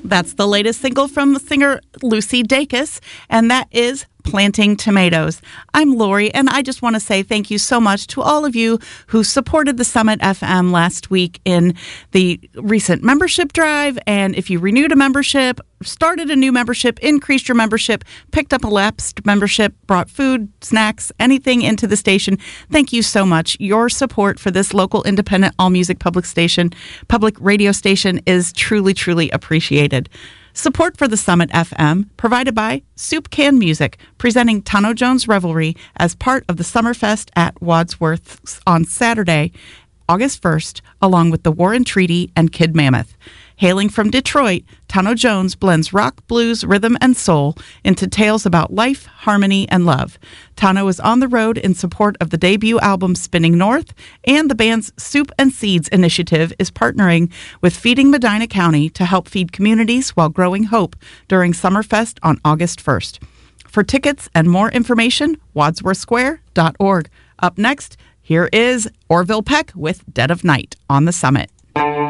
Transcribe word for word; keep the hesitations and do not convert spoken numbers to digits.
That's the latest single from singer Lucy Dacus, and that is Planting Tomatoes. I'm Lori, and I just want to say thank you so much to all of you who supported the Summit F M last week in the recent membership drive. And if you renewed a membership, started a new membership, increased your membership, picked up a lapsed membership, brought food, snacks, anything into the station, thank you so much. Your support for this local independent all music public station, public radio station is truly, truly appreciated. Support for the Summit F M provided by Soup Can Music, presenting Tano Jones Revelry as part of the Summerfest at Wadsworth on Saturday, August first, along with the War and Treaty and Kid Mammoth. Hailing from Detroit, Tano Jones blends rock, blues, rhythm, and soul into tales about life, harmony, and love. Tano is on the road in support of the debut album Spinning North, and the band's Soup and Seeds initiative is partnering with Feeding Medina County to help feed communities while growing hope during Summerfest on August first. For tickets and more information, wadsworth square dot org. Up next, here is Orville Peck with Dead of Night on the Summit.